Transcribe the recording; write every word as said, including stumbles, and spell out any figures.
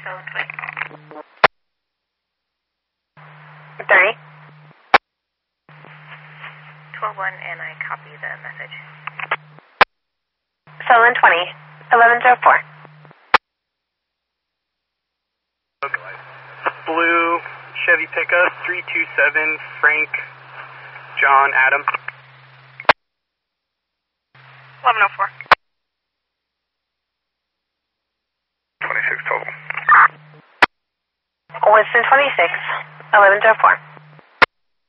thirty. twelve one, and I copy the message. Sullivan twenty, eleven oh four. Blue Chevy pickup, three two seven, Frank, John, Adam. eleven oh four. twenty-six total. Winston twenty-six, eleven oh four.